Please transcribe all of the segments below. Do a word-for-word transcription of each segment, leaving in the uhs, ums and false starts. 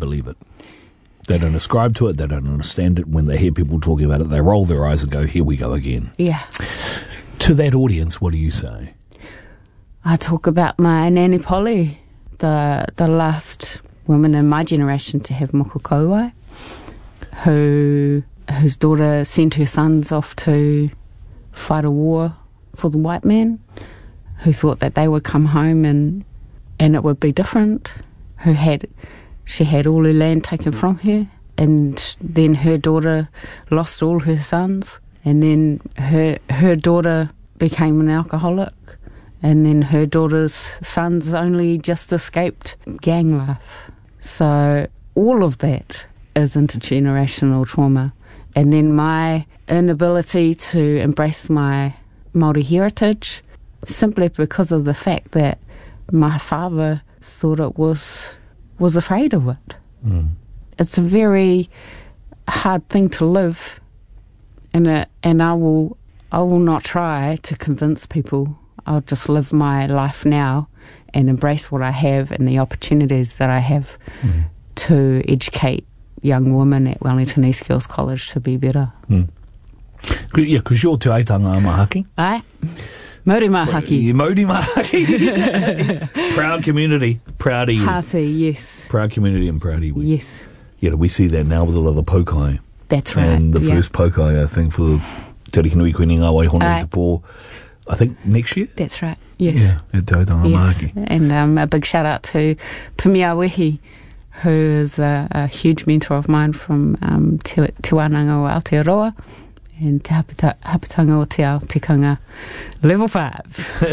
believe it. They don't ascribe to it. They don't understand it. When they hear people talking about it, they roll their eyes and go, here we go again. Yeah. To that audience, what do you say? I talk about my Nani Polly, the the last woman in my generation to have moko kauai, who whose daughter sent her sons off to fight a war for the white man, who thought that they would come home and and it would be different, who had she had all her land taken from her, and then her daughter lost all her sons, and then her her daughter became an alcoholic, and then her daughter's sons only just escaped gang life. So all of that is intergenerational trauma. And then my inability to embrace my Māori heritage, simply because of the fact that my father thought it was was afraid of it. Mm. It's a very hard thing to live, and it, and I will I will not try to convince people. I'll just live my life now and embrace what I have and the opportunities that I have mm. to educate young women at Wellington East Girls College to be better. Mm. Yeah, because you're Te Aitanga Mahaki. Aye. Māori Mahaki. Yeah, Māori Mahaki. Proud community. Proud of you. Hasi, yes. Proud community and proud of you. Yes. Yeah, we see that now with a lot of the pokai. That's right. And the yeah. first pokai, I think, for Te Arikinui Koe Ngā Waihona Te Pō, I think next year? That's right, yes. Yeah, at Te Aitanga yes. Mahaki. And um, a big shout out to Pimia Wehi, who is a, a huge mentor of mine from um, Te, te Wānanga o Aotearoa, and Te Hapita, Hapitanga o Te Ao Tikanga, level five.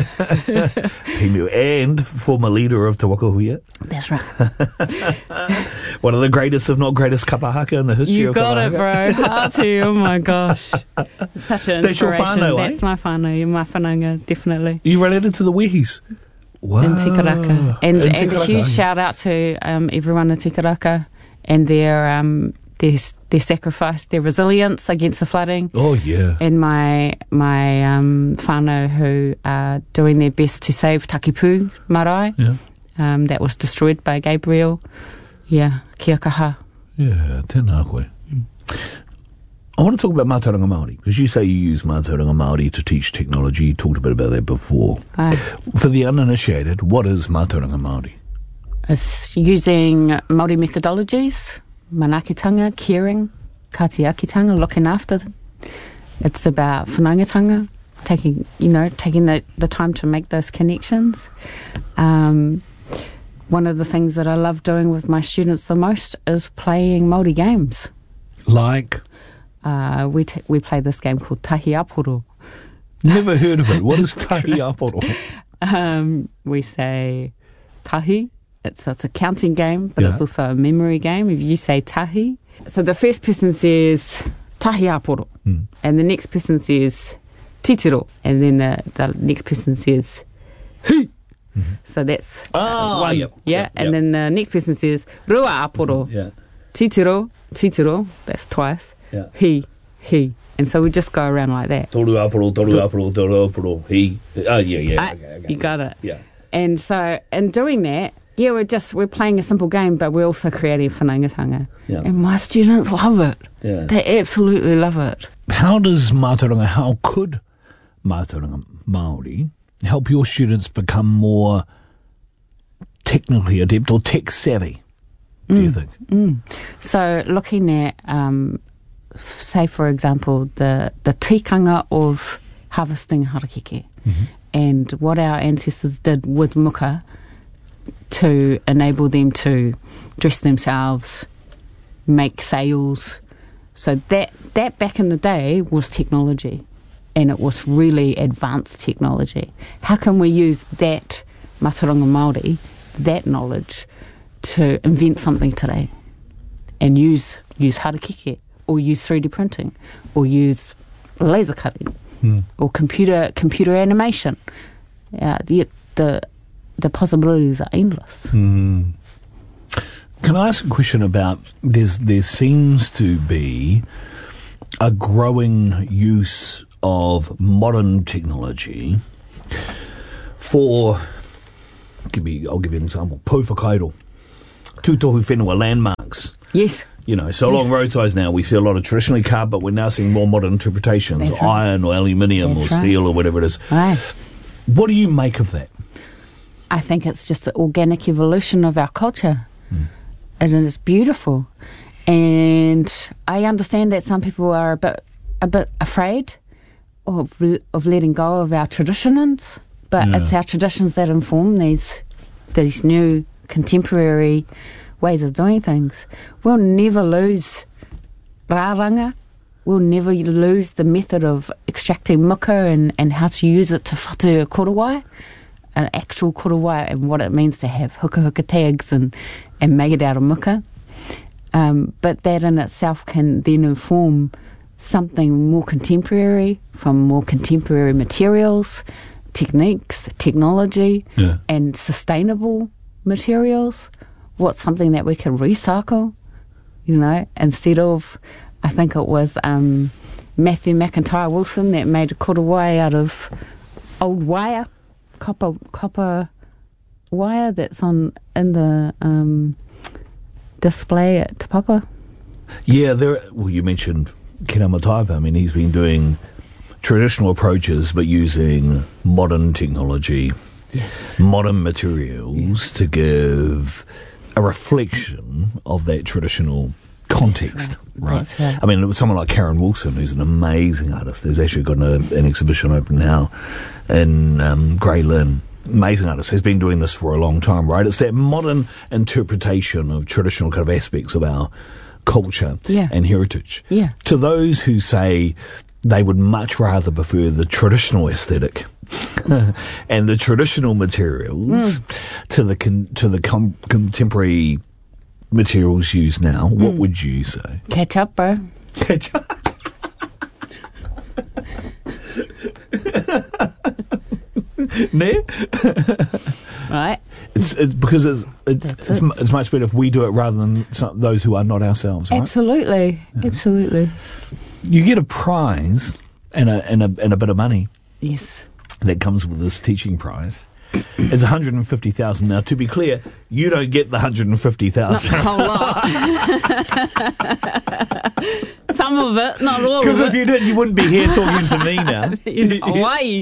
And former leader of Te Wakahuia. That's right. One of the greatest, if not greatest, kapahaka in the history you of got kapahaka. it, bro. Hātu, oh my gosh. It's such an That's your inspiration. whānau, eh? That's my whānau, my whananga, definitely. You related to the Wehis? Wow. In Tikaraka. And, in and a huge yes. shout out to um, everyone in Tikaraka and their, um, their their sacrifice, their resilience against the flooding. Oh, yeah. And my my um, whānau who are doing their best to save Takipu marae. Yeah. Um, that was destroyed by Gabriel. Yeah, kia kaha. Yeah, tēnā koe. Mm. I want to talk about Mātauranga Māori, because you say you use Mātauranga Māori to teach technology. You talked a bit about that before. Aye. For the uninitiated, what is Mātauranga Māori? It's using Māori methodologies, manakitanga, caring, katiakitanga, looking after. It's about whanaungatanga, taking, you know, taking the, the time to make those connections. Um, one of the things that I love doing with my students the most is playing Māori games. Like? Uh, we t- we play this game called Tahi Aporo. Never heard of it. What is Tahi Aporo? Um, we say tahi. It's, it's a counting game, but yeah. it's also a memory game. If you say tahi, so the first person says tahi aporo, mm. and the next person says titiro, and then the, the next person says hi. Mm-hmm. So that's oh, uh, one. Yep, yeah, yep, and yep. then the next person says rua aporo, mm-hmm. yeah. titiro, titiro. That's twice. Yeah. Hi, hi. And so we just go around like that. Toru aporo, toru aporo, toru aporo, hi. Oh, yeah, yeah. I, okay, okay. You got it. Yeah. And so in doing that, yeah, we're just we're playing a simple game, but we're also creating whanaungatanga. Yeah. And my students love it. Yeah. They absolutely love it. How does Mātauranga, how could Mātauranga Māori help your students become more technically adept or tech savvy, do mm. you think? Mm. So looking at, um, say, for example, the, the tikanga of harvesting harakeke, mm-hmm. and what our ancestors did with muka to enable them to dress themselves, make sails. So that that back in the day was technology, and it was really advanced technology. How can we use that Mātauranga Māori, that knowledge, to invent something today and use use harakeke, or use three D printing, or use laser cutting, mm. or computer computer animation? Uh, the the the possibilities are endless. Mm. Can I ask a question about, there's, there seems to be a growing use of modern technology for, give me, I'll give you an example, Pō whakairo, tūtohu whenua landmarks. Yes. You know, so along roadsides now we see a lot of traditionally carved, but we're now seeing more modern interpretations, That's right. iron or aluminium That's or right. steel or whatever it is. Right. What do you make of that? I think it's just the organic evolution of our culture. Mm. And it's beautiful. And I understand that some people are a bit a bit afraid of of letting go of our traditions, but Yeah. it's our traditions that inform these these new contemporary ways of doing things. We'll never lose rāranga. We'll never lose the method of extracting muka and, and how to use it to whatu a korowai, an actual korowai, and what it means to have huka huka tags and, and make it out of muka. Um, but that in itself can then inform something more contemporary from more contemporary materials, techniques, technology, Yeah. and sustainable materials. What's something that we can recycle, you know, instead of, I think it was um, Matthew McIntyre Wilson that made a korowai out of old wire, copper copper wire that's on in the um, display at Te Papa. Yeah, there. Well, you mentioned Kina Mataipa. I mean, he's been doing traditional approaches, but using modern technology, Yes. modern materials to give a reflection of that traditional context, right? That's right. I mean, it was someone like Karen Wilson, who's an amazing artist. There's actually got a, an exhibition open now in um, Grey Lynn. Amazing artist, has been doing this for a long time, right? It's that modern interpretation of traditional kind of aspects of our culture Yeah. and heritage. Yeah. To those who say they would much rather prefer the traditional aesthetic and the traditional materials Mm. to the con- to the com- contemporary materials used now, what Mm. would you say? Catch up, bro. Ne? Right? It's, it's because it's it's That's it's, it. mu- it's much better if we do it rather than some, those who are not ourselves, right? Absolutely. Absolutely. You get a prize and a and a and a bit of money Yes. that comes with this teaching prize. It's one hundred fifty thousand. Now, to be clear, you don't get the one hundred fifty Not thousand. a whole lot. Some of it, not all of Because it. if you did, you wouldn't be here talking to me now. In Hawaii.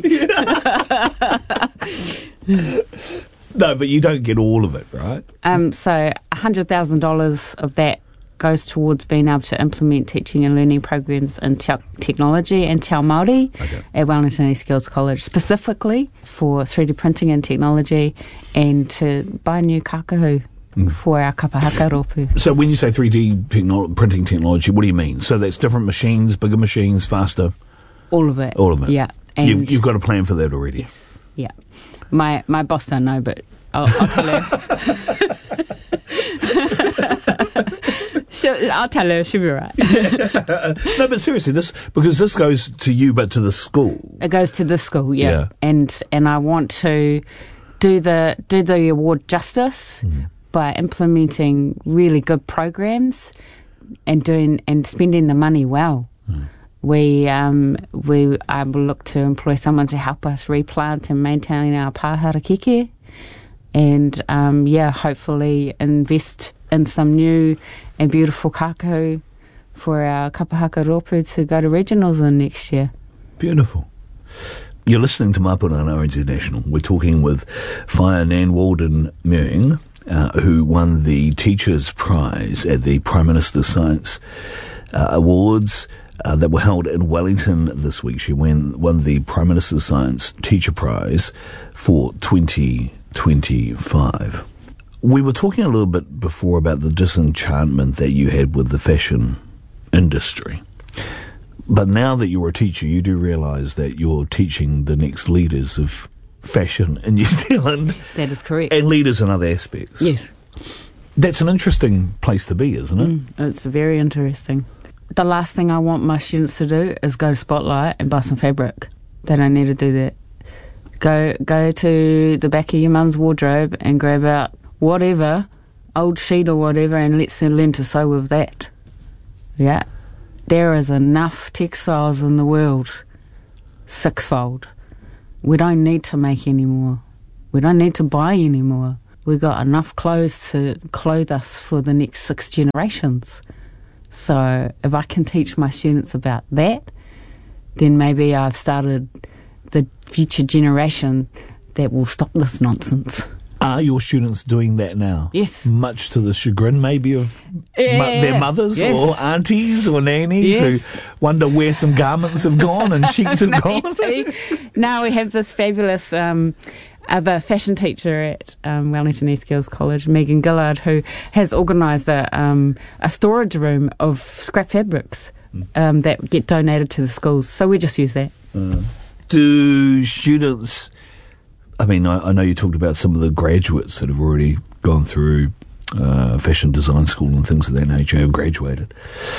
No, but you don't get all of it, right? Um, so one hundred thousand dollars of that goes towards being able to implement teaching and learning programs in te- technology and Te Ao Māori Okay. at Wellington East Girls College, specifically for three D printing and technology, and to buy new kakahu Mm. for our kapahaka ropu. So when you say three D techno- printing technology, what do you mean? So that's different machines, bigger machines, faster? All of it. All of it. Yeah. And You've, you've got a plan for that already? yes. Yeah. My my boss don't know, but I'll, I'll tell her. She'll, I'll tell her. She'll be right. No, but seriously, this because this goes to you, but to the school. It goes to the school, yeah. Yeah. And and I want to do the do the award justice Mm. by implementing really good programs and doing and spending the money well. Mm. We um we I will look to employ someone to help us replant and maintain our pāhara keke, and um yeah, hopefully invest in some new and beautiful kakahu for our kapahaka ropu to go to regionals in next year. Beautiful. You're listening to Mapuna on Orange International. We're talking with Fire Nan Walden Meung, uh, who won the Teachers' Prize at the Prime Minister's Science uh, Awards uh, that were held in Wellington this week. She won, won the Prime Minister's Science Teacher Prize for twenty twenty-five. We were talking a little bit before about the disenchantment that you had with the fashion industry. But now that you're a teacher, you do realise that you're teaching the next leaders of fashion in New Zealand That is correct. and leaders in other aspects. Yes. That's an interesting place to be, isn't it? Mm, it's very interesting. The last thing I want my students to do is go to Spotlight and buy some fabric. They don't need to do that. Go go to the back of your mum's wardrobe and grab out whatever, old sheet or whatever, and let's learn to sew with that. Yeah. There is enough textiles in the world, sixfold. We don't need to make any more. We don't need to buy any more. we got enough clothes to clothe us for the next six generations. So if I can teach my students about that, then maybe I've started the future generation that will stop this nonsense. Are your students doing that now? Yes. Much to the chagrin maybe of Yeah. mu- their mothers Yes. or aunties or nannies Yes. who wonder where some garments have gone and sheets have gone? Maybe. Now we have this fabulous um, other fashion teacher at um, Wellington East Girls College, Megan Gillard, who has organised a, um, a storage room of scrap fabrics um, that get donated to the schools. So we just use that. Uh, do students... I mean, I, I know you talked about some of the graduates that have already gone through uh, fashion design school and things of that nature, have graduated.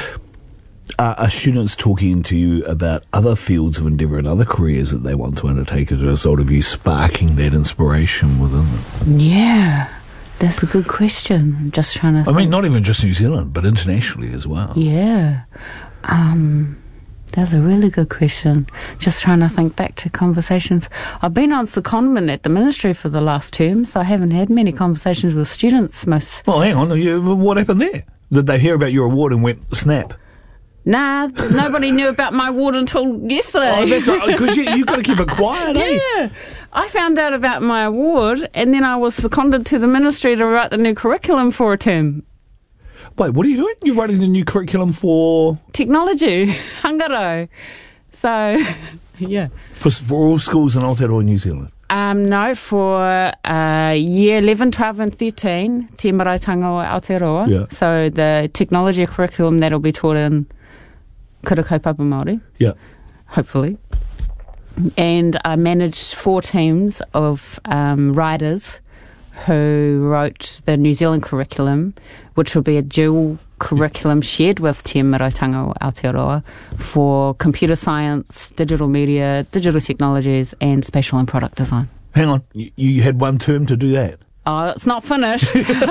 Uh, are students talking to you about other fields of endeavour and other careers that they want to undertake as a result of you sparking that inspiration within them? Yeah, that's a good question. I'm just trying to I think. mean, not even just New Zealand, but internationally as well. Yeah. Um, that's a really good question. Just trying to think back to conversations. I've been on secondment at the ministry for the last term, so I haven't had many conversations with students. Most Well, hang on. You, what happened there? Did they hear about your award and went, snap? Nah, nobody knew about my award until yesterday. Oh, that's right, because you, you've got to keep it quiet, eh? Yeah. I found out about my award, and then I was seconded to the ministry to write the new curriculum for a term. Wait, what are you doing? You're writing the new curriculum for... Technology, Hangaro. So, yeah. For, for all schools in Aotearoa, New Zealand? Um, no, for uh, year eleven, twelve and thirteen, Te Maraitanga o Aotearoa. Yeah. So the technology curriculum that'll be taught in Kura Kaupapa Māori, Yeah. hopefully. And I managed four teams of um, writers who wrote the New Zealand curriculum, which will be a dual curriculum shared with Te Maraitanga o Aotearoa for computer science, digital media, digital technologies, and spatial and product design. Hang on. You, you had one term to do that? Oh, it's not finished.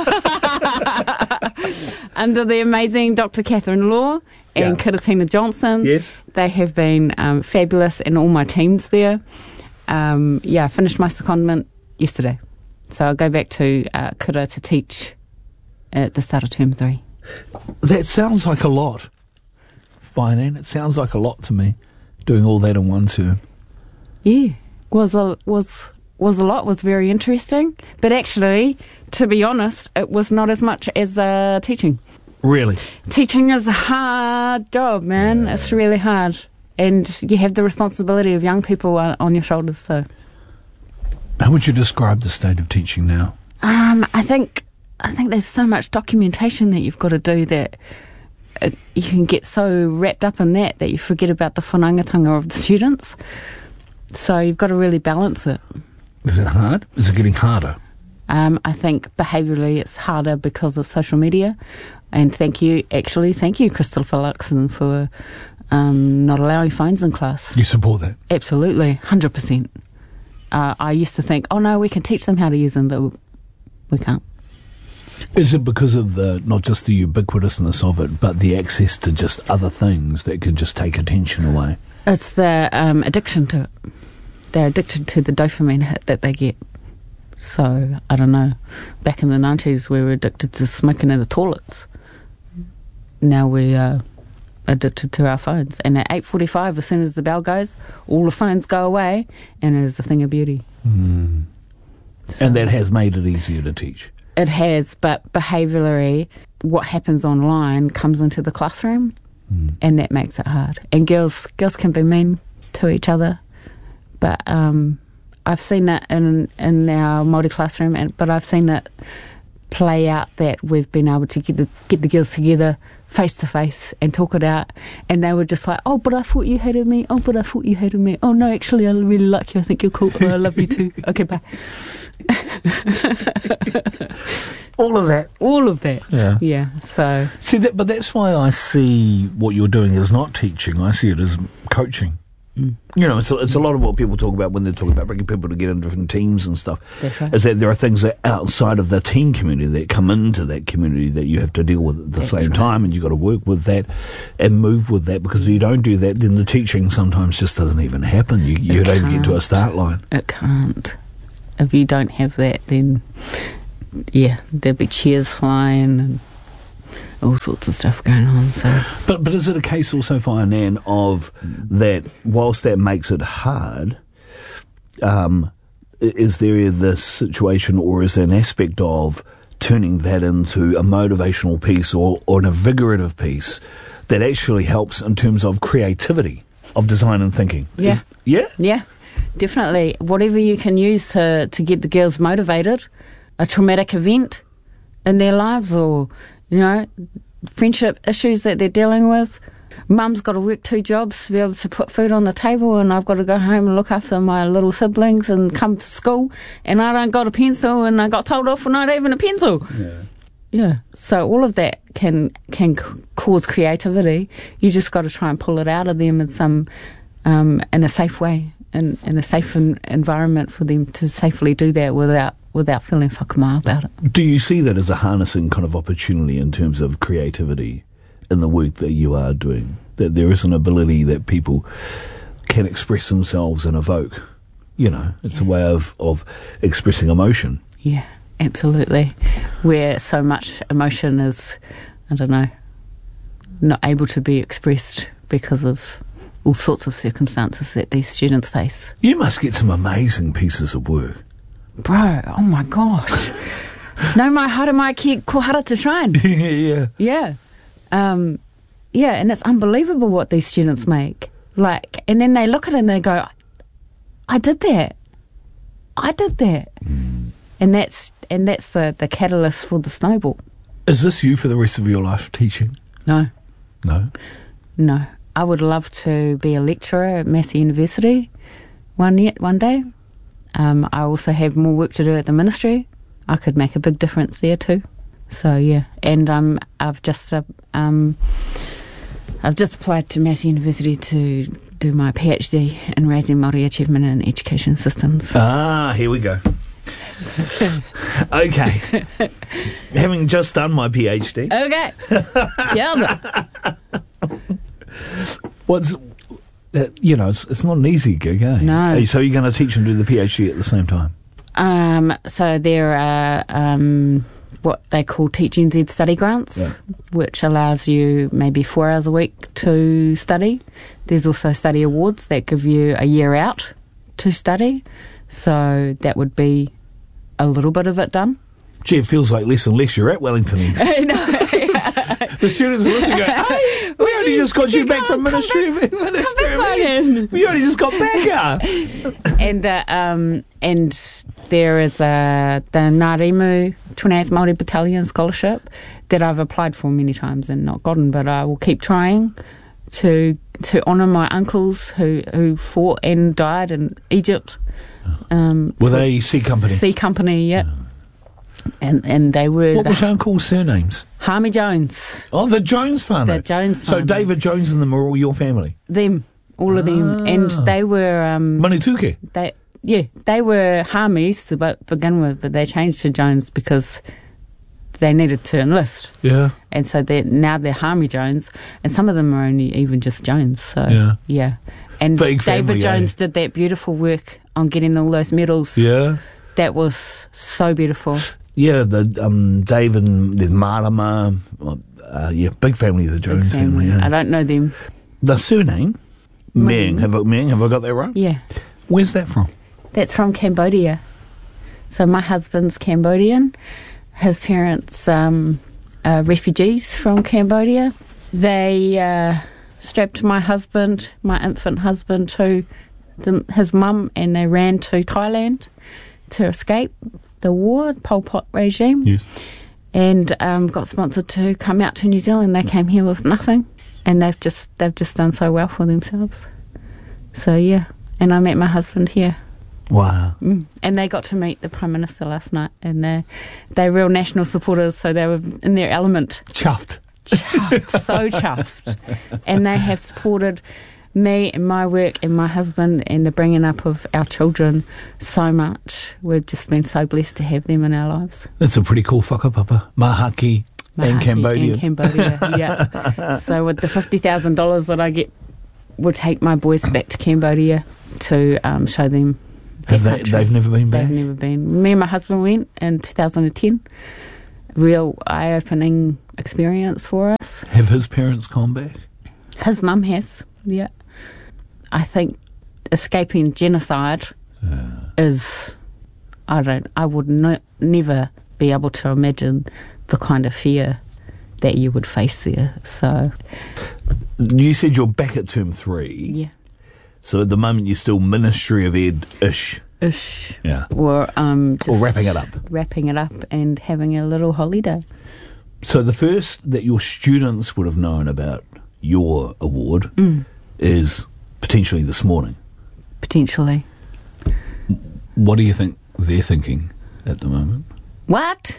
Under the amazing Doctor Catherine Law and Yeah. Kiratina Johnson. Yes. They have been um, fabulous, and all my teams there. Um, yeah, I finished my secondment yesterday. So I'll go back to uh, Kura to teach at the start of term three. That sounds like a lot. Fine, it sounds like a lot to me, doing all that in one term. Yeah, was a, was was a lot, was very interesting. But actually, to be honest, it was not as much as uh, teaching. Really? Teaching is a hard job, man. Yeah. It's really hard. And you have the responsibility of young people on on your shoulders, so... How would you describe the state of teaching now? Um, I think I think there's so much documentation that you've got to do that uh, you can get so wrapped up in that that you forget about the whanaungatanga of the students. So you've got to really balance it. Is it hard? Is it getting harder? Um, I think behaviourally it's harder because of social media. And thank you, actually, thank you, Christopher Luxon, for um, not allowing phones in class. You support that? Absolutely, one hundred percent. Uh, I used to think, oh no, we can teach them how to use them, but we can't. Is it because of the, not just the ubiquitousness of it, but the access to just other things that can just take attention away? It's the um, addiction to it. They're addicted to the dopamine hit that they get. So, I don't know. Back in the nineties, we were addicted to smoking in the toilets. Now we are addicted to our phones. And at eight forty-five, as soon as the bell goes, all the phones go away, and it is a thing of beauty. Mm. So And that has made it easier to teach? It has, but behaviourally, what happens online comes into the classroom, Mm. and that makes it hard. And girls girls can be mean to each other, but um, I've seen that in in our Māori classroom, and but I've seen it play out that we've been able to get the get the girls together face to face and talk it out, and they were just like, oh, but I thought you hated me, oh, but I thought you hated me, oh no, actually I really like you, I think you're cool, oh, I love you too, okay, bye. All of that. All of that. Yeah. Yeah, so... See, that, but that's why I see what you're doing as not teaching. I see it as coaching. Mm. You know, it's a, it's a lot of what people talk about when they're talking about bringing people together in different teams and stuff. That's right. Is that there are things that outside of the team community that come into that community that you have to deal with at the That's same right. time, and you've got to work with that and move with that, because if you don't do that, then the teaching sometimes just doesn't even happen. You, you It don't even get to a can't. start line. It can't. If you don't have that, then yeah, there'd be cheers flying and all sorts of stuff going on. So, but but is it a case also, Fire Nan, of that whilst that makes it hard, um, is there this situation or is there an aspect of turning that into a motivational piece or, or an invigorative piece that actually helps in terms of creativity of design and thinking? Yeah. Is, yeah? Yeah, definitely. Whatever you can use to, to get the girls motivated, a traumatic event in their lives or, you know, friendship issues that they're dealing with. Mum's got to work two jobs to be able to put food on the table, and I've got to go home and look after my little siblings and come to school, and I don't got a pencil, and I got told off for not having a pencil. Yeah. Yeah. So all of that can can c- cause creativity. You just got to try and pull it out of them in some um, in a safe way, in, in a safe en- environment for them to safely do that without without feeling whakama about it. Do you see that as a harnessing kind of opportunity in terms of creativity in the work that you are doing? That there is an ability that people can express themselves and evoke. You know, it's yeah. a way of, of expressing emotion. Yeah, absolutely. Where so much emotion is, I don't know, not able to be expressed because of all sorts of circumstances that these students face. You must get some amazing pieces of work. Bro, oh my gosh. No mai hara mai ki kohara to shine. yeah. Yeah. Um, yeah, and it's unbelievable what these students make. Like, and then they look at it and they go, I did that. I did that. Mm. And that's and that's the, the catalyst for the snowball. Is this you for the rest of your life, teaching? No. No? No. I would love to be a lecturer at Massey University one yet, one day. Um, I also have more work to do at the ministry. I could make a big difference there too. So yeah, and um, I've just uh, um, I've just applied to Massey University to do my PhD in raising Māori achievement in education systems. Ah, here we go. Okay, having just done my PhD. Okay, yeah. What's uh, you know, it's, it's not an easy gig, eh? No. So you're going to teach and do the PhD at the same time? Um, so there are um, what they call Teach N Z study grants, yeah. which allows you maybe four hours a week to study. There's also study awards that give you a year out to study. So that would be a little bit of it done. Gee, it feels like less and less you're at Wellington East. The students are listening going, hey, we only just got you back from Ministry of Ministry. We only just got back here. And, uh, um, and there is uh, the Ngārimu twenty-eighth Māori Battalion Scholarship that I've applied for many times and not gotten, but I will keep trying to to honour my uncles who, who fought and died in Egypt. Um, Were they C Company? C Company, yeah. yeah. And and they were... What was your uncle's surnames? Harmy Jones. Oh, the Jones family. The Jones family. So David Jones and them are all your family? Them. All of ah. them. And they were... Um, Manituke? They, yeah, they were Harmies to begin with, but they changed to Jones because they needed to enlist. Yeah. And so they're, now they're Harmy Jones, and some of them are only even just Jones. So, yeah. yeah. And Big David family, Jones eh? did that beautiful work on getting all those medals. Yeah. That was so beautiful. Yeah, the um, Dave and there's Marama. Uh, yeah, big family, the Jones big family. family. Yeah. I don't know them. The surname? Meng. Have I, Meng, have I got that right? Yeah. Where's that from? That's from Cambodia. So my husband's Cambodian. His parents um, are refugees from Cambodia. They uh, strapped my husband, my infant husband, to the, his mum, and they ran to Thailand to escape the war, Pol Pot regime. Yes. And um, got sponsored to come out to New Zealand. They came here with nothing, and they've just they've just done so well for themselves. So yeah, and I met my husband here. Wow. Mm. And they got to meet the Prime Minister last night, and they're, they're real national supporters, so they were in their element. Chuffed. Chuffed, so chuffed. And they have supported me and my work and my husband and the bringing up of our children so much. We've just been so blessed to have them in our lives. That's a pretty cool whakapapa. Mahaki, Mahaki and Cambodia. And Cambodia, yeah. So with the fifty thousand dollars that I get, we'll take my boys back to Cambodia to um, show them Have they, country. they've never been back? They've never been. Me and my husband went in two thousand ten. Real eye-opening experience for us. Have his parents gone back? His mum has, yeah. I think escaping genocide Uh, is, I don't, I would no, never be able to imagine the kind of fear that you would face there. So, you said you're back at term three. yeah. So at the moment you're still Ministry of Ed-ish. Ish. Yeah. Or, um, just Or wrapping it up. Wrapping it up and having a little holiday. So the first that your students would have known about your award Mm. is potentially this morning. Potentially. What do you think they're thinking at the moment? What?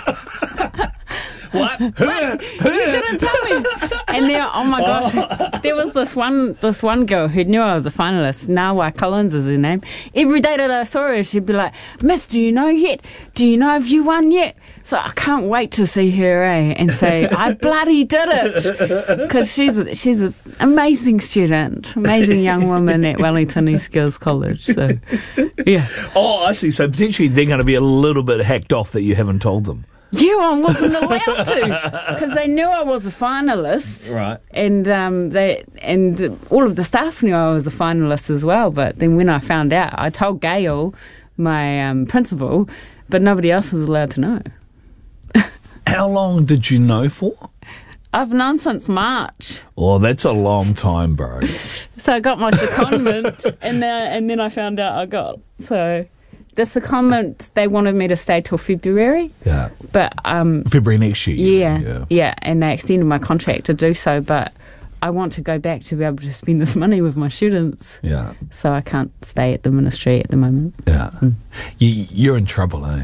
What? You didn't tell me. And there, oh my gosh, there was this one, this one girl who knew I was a finalist. Nawa Collins is her name. Every day that I saw her, she'd be like, "Miss, do you know yet? Do you know if you won yet?" So I can't wait to see her, eh, and say, "I bloody did it," because she's she's an amazing student, amazing young woman at Wellington East Girls College. So, yeah. Oh, I see. So potentially they're going to be a little bit hacked off that you haven't told them. Yeah, I wasn't allowed to because they knew I was a finalist, Right. And um, they and all of the staff knew I was a finalist as well. But then when I found out, I told Gail, my um, principal, but nobody else was allowed to know. How long did you know for? I've known since March, Oh, that's a long time, bro. so I got my secondment, and then and then I found out I got so. The secondment, they wanted me to stay till February, Yeah. but um, February next year. you yeah, mean, yeah, yeah. and they extended my contract to do so, but I want to go back to be able to spend this money with my students, Yeah. so I can't stay at the ministry at the moment. Yeah. You, you're in trouble, eh?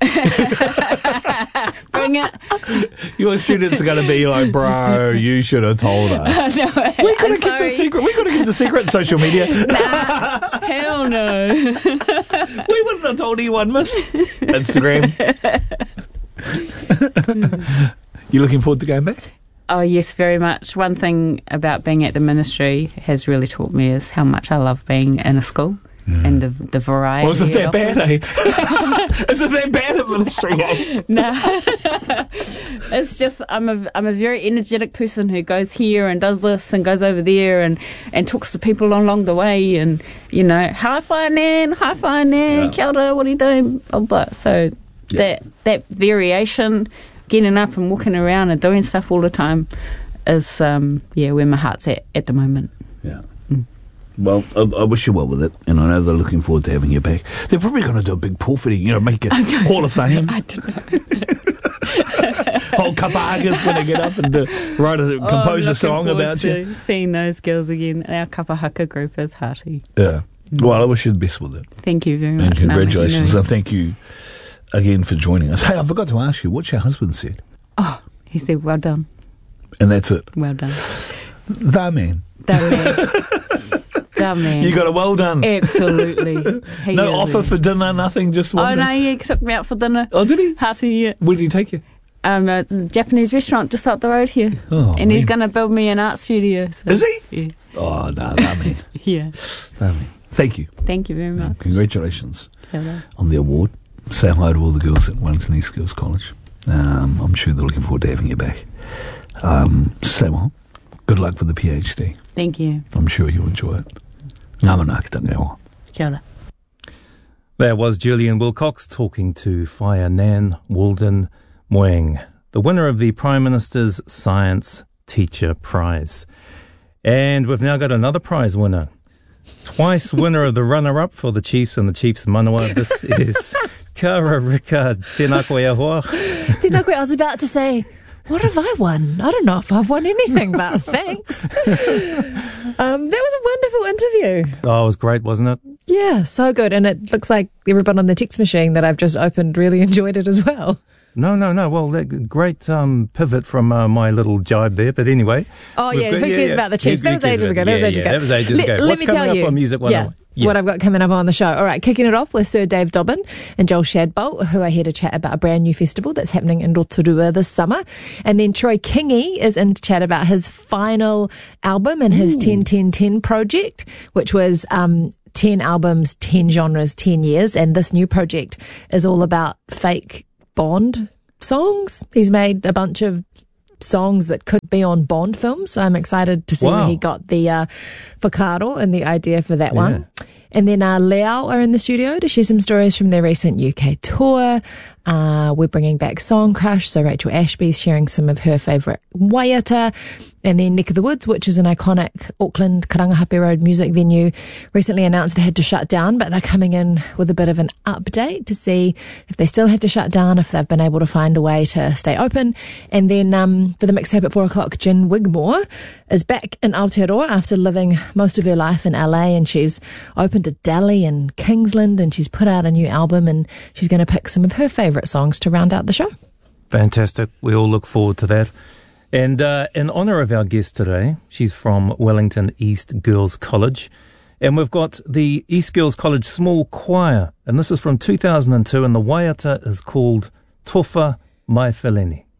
Bring it. Your students are going to be like, bro, you should have told us. No, We got to I'm keep the sorry. secret. We got to keep the secret in social media. Nah, hell no. We wouldn't have told anyone, miss. Instagram. You looking forward to going back? Oh, yes, very much. One thing about being at the ministry has really taught me is how much I love being in a school and the the variety. Was it that of bad, offers. eh? Is it that bad at ministry, eh? No, it's just I'm a I'm a very energetic person who goes here and does this and goes over there and, and talks to people along the way and you know hi fi Nan, hi fi Nan, Yeah. kia ora, what are you doing? Blah, blah. So Yeah. that that variation, getting up and walking around and doing stuff all the time, is um, yeah where my heart's at at the moment. Yeah. Well, I, I wish you well with it, and I know they're looking forward to having you back. They're probably going to do a big porphyry, you know, make a Hall of Fame. I don't know. Whole kapahakas going to get up and do, write a, Oh, compose I'm a song looking about forward you. to seeing those girls again. Our kapahaka group is hearty. Yeah. Well, I wish you the best with it. Thank you very And much. congratulations, Namahi and thank you again for joining us. Hey, I forgot to ask you, what's your husband said? Oh, he said, well done. And that's it. Well done. The man. That man. That man. You got a well done. Absolutely. He No is offer a- for dinner, nothing, just Oh, one. no, he took me out for dinner. Oh, did he? Hearty, yeah. Where did he take you? Um, uh, it's a Japanese restaurant just up the road here. Oh, and he's man. going to build me an art studio. So, Is he? Yeah. Oh, no, the man. Yeah. The man. Thank you. Thank you very much. Congratulations Hello. on the award. Say hi to all the girls at Wellington East Girls College. Um, I'm sure they're looking forward to having you back. Um, say well. Good luck with the PhD. Thank you. I'm sure you'll enjoy it. Ngā mana ki tangi awa. Kia ora. That was Julian Wilcox talking to Whaia Nan Walden Moeng, the winner of the Prime Minister's Science Teacher Prize. And we've now got another prize winner. Twice winner of the runner-up for the Chiefs and the Chiefs Manawa. This is Kara Rika Tēnā koe ahoa. Tēnā koe, I was about to say, what have I won? I don't know if I've won anything, but thanks. um, that was a wonderful interview. Oh, it was great, wasn't it? Yeah, so good. And it looks like everyone on the text machine that I've just opened really enjoyed it as well. No, no, no. Well, that great um, pivot from uh, my little jibe there. But anyway. Oh, we've yeah, got- who cares about the Chiefs? Who- That who was cares ages about- ago. That was yeah, ages yeah, ago. That was ages Let- ago. let What's me coming tell up you. on Music one oh one? Yeah. What I've got coming up on the show. All right, kicking it off with Sir Dave Dobbin and Joel Shadbolt, who are here to chat about a brand new festival that's happening in Rotorua this summer. And then Troy Kingi is in to chat about his final album and his ten ten ten project, which was um, ten albums, ten genres, ten years, and this new project is all about fake Bond songs. He's made a bunch of songs that could be on Bond films, so I'm excited to see Wow. where he got the uh, whakaaro and the idea for that Yeah. one. And then uh, Leao are in the studio to share some stories from their recent U K tour. Uh, we're bringing back Song Crush, so Rachel Ashby's sharing some of her favourite waiata. And then Neck of the Woods, which is an iconic Auckland Karangahape Road music venue, recently announced they had to shut down, but they're coming in with a bit of an update to see if they still have to shut down, if they've been able to find a way to stay open. And then um, for the mixtape at four o'clock, Jen Wigmore is back in Aotearoa after living most of her life in L A, and she's opened a deli in Kingsland, and she's put out a new album, and she's going to pick some of her favourite songs to round out the show. Fantastic. We all look forward to that. And uh, in honour of our guest today, she's from Wellington East Girls College. And we've got the East Girls College Small Choir. And this is from two thousand two, and the waiata is called Tofa Mai Wheleni.